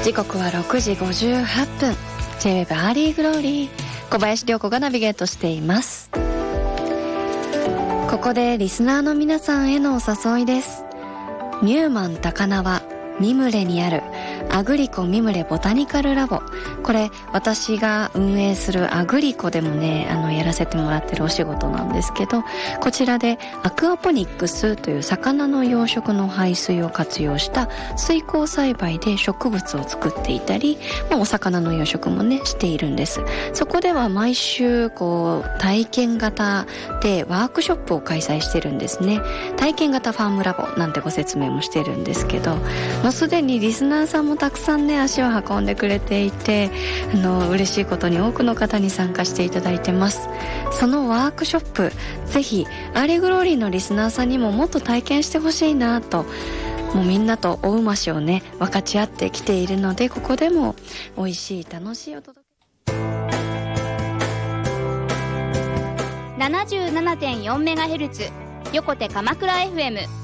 時刻は6時58分 J-WAVE アーリーグローリー、小林涼子がナビゲートしています。ここでリスナーの皆さんへのお誘いです。ニューマン高輪ミムレにあるアグリコミムレボタニカルラボ、これ私が運営するアグリコでもねやらせてもらってるお仕事なんですけど、こちらでアクアポニックスという魚の養殖の排水を活用した水耕栽培で植物を作っていたり、お魚の養殖もねしているんです。そこでは毎週体験型でワークショップを開催してるんですね。体験型ファームラボなんてご説明もしてるんですけど、もうすでにリスナーさんもたくさんね足を運んでくれていて、嬉しいことに多くの方に参加していただいてます。そのワークショップ、ぜひアーリーグローリーのリスナーさんにももっと体験してほしいなと、もうみんなとおうましをね分かち合ってきているので、ここでも美味しい楽しいお届け。 77.4MHz 横手鎌倉 FM